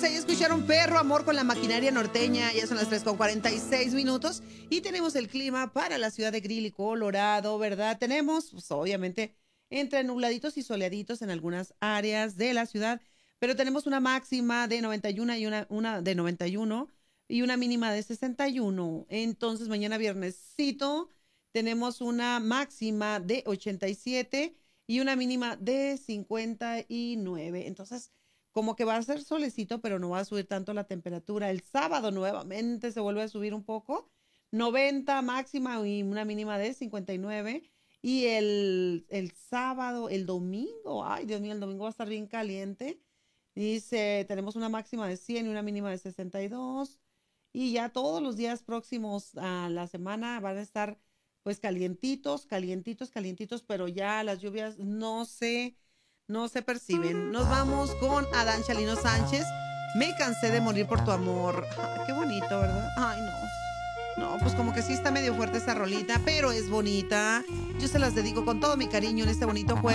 Pues ahí escucharon Perro Amor con la maquinaria norteña. Ya son las 3:46. Y tenemos el clima para la ciudad de Greeley, Colorado, ¿verdad? Tenemos, pues, obviamente, entre nubladitos y soleaditos en algunas áreas de la ciudad. Pero tenemos una máxima de 91 y una de 91 y una mínima de 61. Entonces, mañana viernesito tenemos una máxima de 87 y una mínima de 59. Entonces, como que va a ser solecito, pero no va a subir tanto la temperatura. El sábado nuevamente se vuelve a subir un poco, 90 máxima y una mínima de 59. Y el sábado, el domingo, ay Dios mío, el domingo va a estar bien caliente. Dice, tenemos una máxima de 100 y una mínima de 62. Y ya todos los días próximos a la semana van a estar pues calientitos, calientitos, calientitos, pero ya las lluvias no se perciben. Nos vamos con Adán Chalino Sánchez. Me cansé de morir por tu amor. Ay, qué bonito, ¿verdad? Ay, no. No, pues como que sí está medio fuerte esa rolita, pero es bonita. Yo se las dedico con todo mi cariño en este bonito jueves.